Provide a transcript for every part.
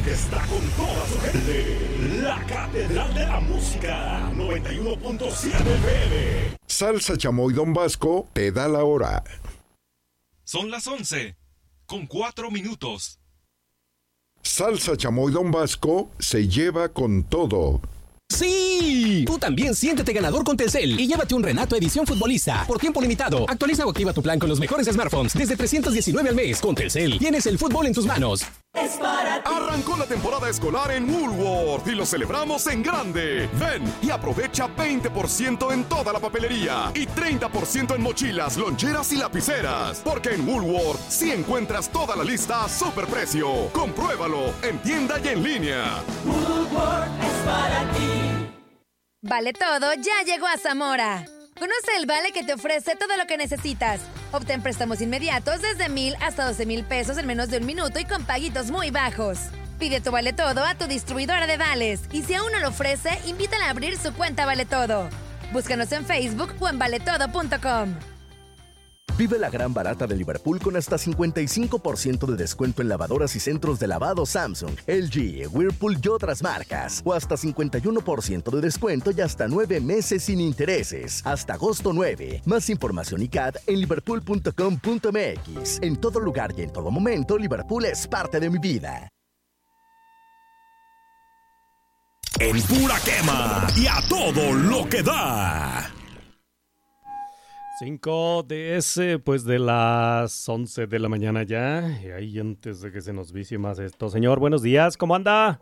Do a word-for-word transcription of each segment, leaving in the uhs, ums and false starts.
que está con toda su gente. La Catedral de la Música, noventa y uno punto siete F M. Salsa Chamoy Don Vasco te da la hora. Son las once, con cuatro minutos. Salsa Chamoy Don Vasco se lleva con todo. ¡Sí! Tú también siéntete ganador con Telcel y llévate un Renato edición futbolista por tiempo limitado. Actualiza o activa tu plan con los mejores smartphones desde trescientos diecinueve al mes. Con Telcel tienes el fútbol en tus manos. Es para ti. Arrancó la temporada escolar en Woolworth y lo celebramos en grande. Ven y aprovecha veinte por ciento en toda la papelería y treinta por ciento en mochilas, loncheras y lapiceras. Porque en Woolworth sí encuentras toda la lista a superprecio. Compruébalo en tienda y en línea. Woolworth es para ti. Vale Todo ya llegó a Zamora. Conoce el vale que te ofrece todo lo que necesitas. Obtén préstamos inmediatos desde mil hasta doce mil pesos en menos de un minuto y con paguitos muy bajos. Pide tu Vale Todo a tu distribuidora de vales y si aún no lo ofrece, invítala a abrir su cuenta Vale Todo. Búscanos en Facebook o en vale todo punto com. Vive la gran barata de Liverpool con hasta cincuenta y cinco por ciento de descuento en lavadoras y centros de lavado Samsung, L G, Whirlpool y otras marcas. O hasta cincuenta y uno por ciento de descuento y hasta nueve meses sin intereses. Hasta agosto nueve. Más información y C A D en liverpool punto com punto m x. En todo lugar y en todo momento, Liverpool es parte de mi vida. En pura quema y a todo lo que da. cinco de ese, pues de las once de la mañana ya, y ahí antes de que se nos vicie más esto. Señor, buenos días, ¿cómo anda?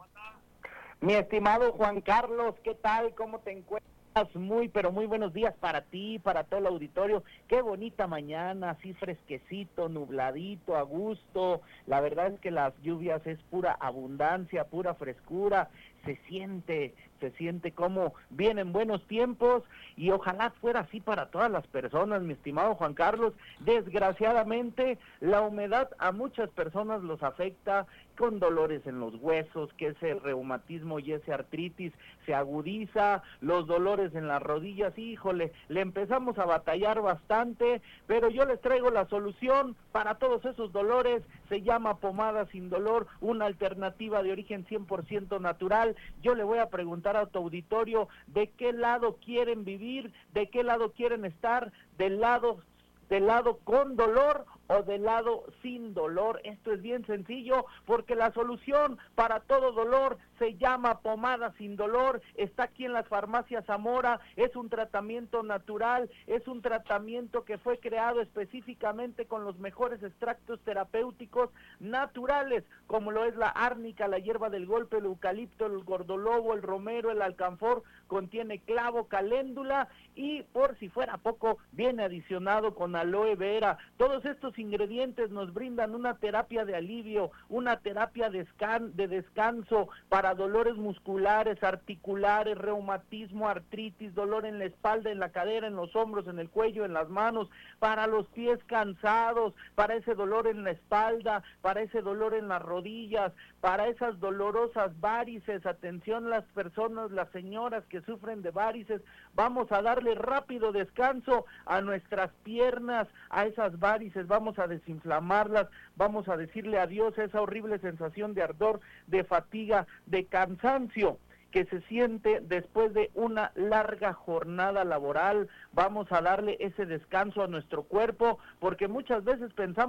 Mi estimado Juan Carlos, ¿qué tal? ¿Cómo te encuentras? Muy, pero muy buenos días para ti, para todo el auditorio. Qué bonita mañana, así fresquecito, nubladito, a gusto. La verdad es que las lluvias es pura abundancia, pura frescura. Se siente, se siente como vienen buenos tiempos y ojalá fuera así para todas las personas, mi estimado Juan Carlos. Desgraciadamente, la humedad a muchas personas los afecta con dolores en los huesos, que ese reumatismo y ese artritis se agudiza, los dolores en las rodillas, híjole, le empezamos a batallar bastante, pero yo les traigo la solución para todos esos dolores. Se llama pomada sin dolor, una alternativa de origen cien por ciento natural. Yo le voy a preguntar a tu auditorio de qué lado quieren vivir, de qué lado quieren estar, del lado, del lado con dolor o del lado sin dolor. Esto es bien sencillo porque la solución para todo dolor se llama pomada sin dolor. Está aquí en las farmacias Zamora. Es un tratamiento natural, es un tratamiento que fue creado específicamente con los mejores extractos terapéuticos naturales, como lo es la árnica, la hierba del golpe, el eucalipto, el gordolobo, el romero, el alcanfor. Contiene clavo, caléndula y, por si fuera poco, viene adicionado con aloe vera. Todos estos ingredientes nos brindan una terapia de alivio, una terapia de, scan, de descanso para dolores musculares, articulares, reumatismo, artritis, dolor en la espalda, en la cadera, en los hombros, en el cuello, en las manos, para los pies cansados, para ese dolor en la espalda, para ese dolor en las rodillas, para esas dolorosas varices. Atención las personas, las señoras que sufren de varices, vamos a darle rápido descanso a nuestras piernas, a esas varices, vamos a desinflamarlas, vamos a decirle adiós a esa horrible sensación de ardor, de fatiga, de cansancio que se siente después de una larga jornada laboral. Vamos a darle ese descanso a nuestro cuerpo, porque muchas veces pensamos